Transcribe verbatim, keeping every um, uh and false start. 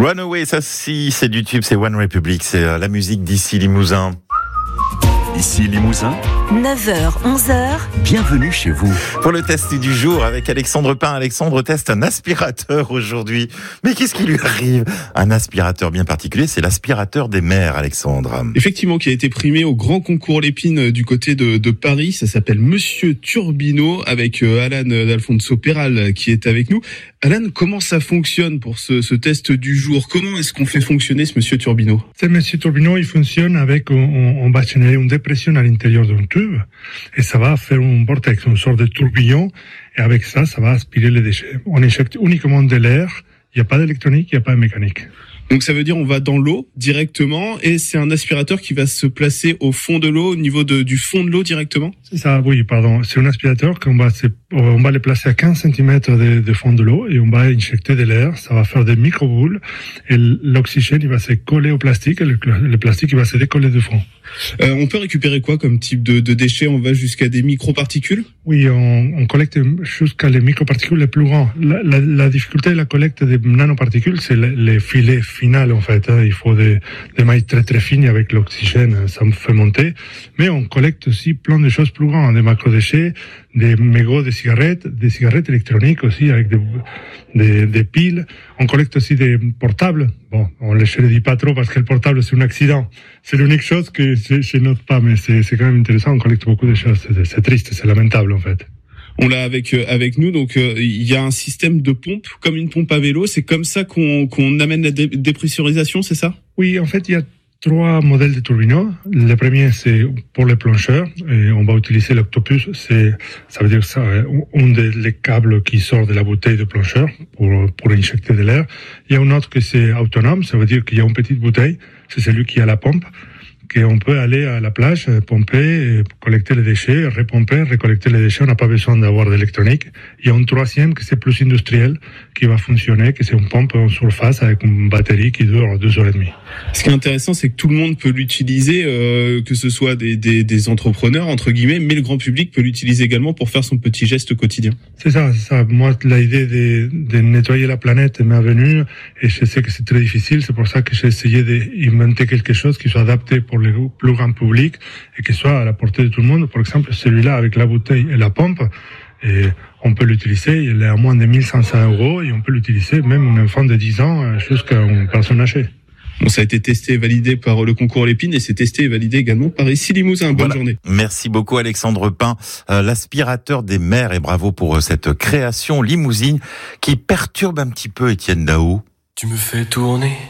Runaway, ça si, c'est du tube, c'est One Republic, c'est euh, la musique d'ici Limousin. Ici Limousin, neuf heures, onze heures. Bienvenue chez vous. Pour le test du jour avec Alexandre Pain. Alexandre teste un aspirateur aujourd'hui. Mais qu'est-ce qui lui arrive? Un aspirateur bien particulier, c'est l'aspirateur des mers, Alexandre. Effectivement, qui a été primé au grand concours Lépine du côté de, de Paris. Ça s'appelle Monsieur Turbino avec euh, Alan d'Alfonso Peral qui est avec nous. Alan, comment ça fonctionne pour ce, ce test du jour? Comment est-ce qu'on fait fonctionner ce Monsieur Turbino? Ce Monsieur Turbino, il fonctionne avec, on, on va générer une dépression à l'intérieur d'un tube et ça va faire un vortex, une sorte de tourbillon, et avec ça, ça va aspirer les déchets. On éjecte uniquement de l'air, il n'y a pas d'électronique, il n'y a pas de mécanique. Donc ça veut dire on va dans l'eau directement et c'est un aspirateur qui va se placer au fond de l'eau, au niveau de, du fond de l'eau directement? C'est ça, oui, pardon. C'est un aspirateur qu'on va, on va le placer à quinze centimètres de, de fond de l'eau et on va injecter de l'air, ça va faire des micro-boules et l'oxygène il va se coller au plastique et le, le plastique il va se décoller de fond. Euh, on peut récupérer quoi comme type de, de déchets? On va jusqu'à des microparticules? Oui, on, on collecte jusqu'à les microparticules les plus grands. La, la, la difficulté de la collecte des nanoparticules, c'est les, les filets finaux en fait. Hein. Il faut des, des mailles très très fines avec l'oxygène, ça me fait monter. Mais on collecte aussi plein de choses plus grandes, des macrodéchets, des mégots de cigarettes, des cigarettes électroniques aussi avec des, des, des piles. On collecte aussi des portables. Bon, on ne le dit pas trop parce que le portable c'est un accident. C'est l'unique chose que je, je note pas, mais c'est, c'est quand même intéressant. On collecte beaucoup de choses. C'est, c'est triste, c'est lamentable en fait. On l'a avec euh, avec nous, donc il euh, y a un système de pompe, comme une pompe à vélo. C'est comme ça qu'on qu'on amène la dé- dépressurisation, c'est ça? Oui, en fait, il y a trois modèles de turbines. Le premier, c'est pour les plongeurs. Et on va utiliser l'octopus. C'est, ça veut dire ça, un des les câbles qui sort de la bouteille de plongeur pour, pour injecter de l'air. Il y a un autre qui c'est autonome. Ça veut dire qu'il y a une petite bouteille. C'est celui qui a la pompe. Qu'on peut aller à la plage, pomper, collecter les déchets, repomper, récollecter les déchets. On n'a pas besoin d'avoir d'électronique. Il y a un troisième qui c'est plus industriel, qui va fonctionner, qui c'est une pompe en surface avec une batterie qui dure deux heures et demie. Ce qui est intéressant, c'est que tout le monde peut l'utiliser, euh, que ce soit des, des, des entrepreneurs, entre guillemets, mais le grand public peut l'utiliser également pour faire son petit geste quotidien. C'est ça, c'est ça. Moi, l'idée de, de nettoyer la planète m'est venue et je sais que c'est très difficile. C'est pour ça que j'ai essayé d'inventer quelque chose qui soit adapté pour le plus grand public et qui soit à la portée de tout le monde. Par exemple, celui-là avec la bouteille et la pompe, et on peut l'utiliser, il est à moins de mille cinq cents euros et on peut l'utiliser même un enfant de dix ans jusqu'à une personne âgée. Bon, ça a été testé et validé par le concours Lépine et c'est testé et validé également par ici Limousin. Bonne voilà. journée. Merci beaucoup Alexandre Pain, euh, l'aspirateur des mers, et bravo pour euh, cette création limousine qui perturbe un petit peu Étienne Dao. Tu me fais tourner